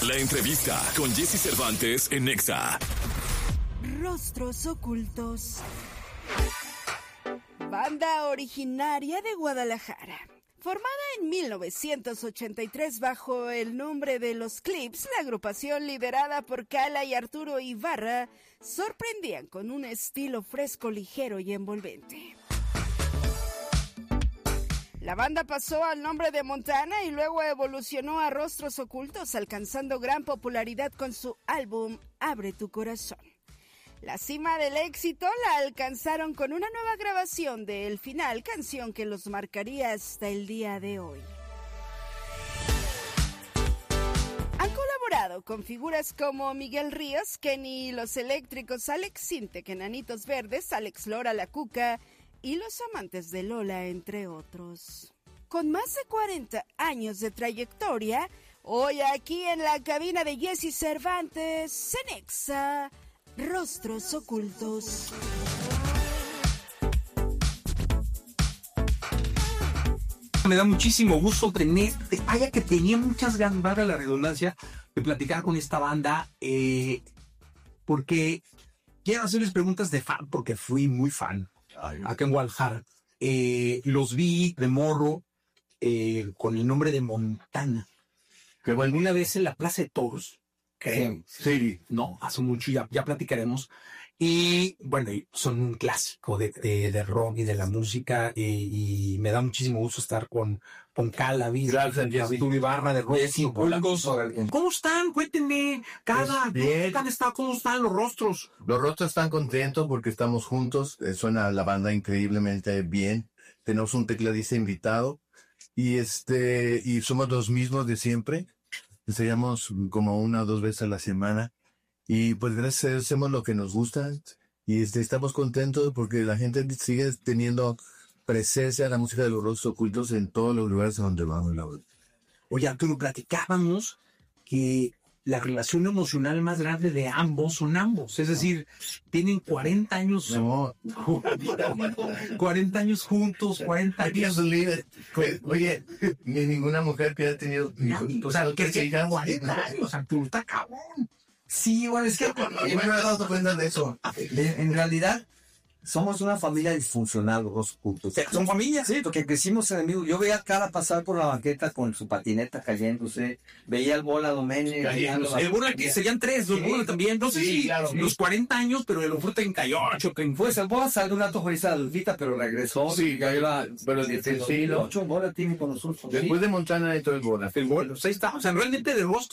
La entrevista con Jesse Cervantes en Nexa. Rostros ocultos. Banda originaria de Guadalajara. Formada en 1983 bajo el nombre de Los Clips, la agrupación liderada por Cala y Arturo Ibarra sorprendían con un estilo fresco, ligero y envolvente. La banda pasó al nombre de Montana y luego evolucionó a Rostros Ocultos, alcanzando gran popularidad con su álbum Abre tu Corazón. La cima del éxito la alcanzaron con una nueva grabación de El Final, canción que los marcaría hasta el día de hoy. Han colaborado con figuras como Miguel Ríos, Kenny y Los Eléctricos, Alex Sintek, Enanitos Verdes, Alex Lora La Cuca y Los Amantes de Lola, entre otros. Con más de 40 años de trayectoria, hoy aquí en la cabina de Jesse Cervantes, en Nexa, Rostros Ocultos. Me da muchísimo gusto tener, vaya que tenía muchas ganas, valga la redundancia, de platicar con esta banda, porque quiero hacerles preguntas de fan, porque fui muy fan acá en Guadalajara. Los vi de morro con el nombre de Montana, que alguna vez en la Plaza de Toros, sí, no, hace mucho, ya platicaremos. Y bueno, son un clásico de rock y de la música, y me da muchísimo gusto estar con Cala, Arturo Ibarra de Rostros Ocultos. ¿Cómo están? Cuéntenme, ¿cómo están los rostros? Los rostros están contentos porque estamos juntos, suena la banda increíblemente bien, tenemos un tecladista invitado, y somos los mismos de siempre, ensayamos como 1 o 2 veces a la semana. Y pues gracias a Dios hacemos lo que nos gusta y estamos contentos porque la gente sigue teniendo presencia en la música de los Rostros Ocultos en todos los lugares donde vamos. Oye, Arturo, platicábamos que la relación emocional más grande de ambos son ambos, es decir, tienen 40 años, 40 años juntos, 40 años. Oye, ni ninguna mujer que haya tenido, o sea, que se 40 años, Arturo, está cabrón. Sí, bueno, es que yo me he dado cuenta de eso. En realidad somos una familia disfuncional, los dos juntos. ¿Son familia? Sí, porque crecimos enemigos. Yo veía a Cala pasar por la banqueta con su patineta cayéndose, veía al Bola Doménez. El Bola, que serían 3, los Bola también, no sé si claro, los 40 años, pero el fue 38. Pues el Bola salió un rato por esa Lupita, pero regresó. Sí, pero el Bola tiene con nosotros. Después de Montana y todo el Bola. El Bola, ahí está, o sea, realmente de Rostros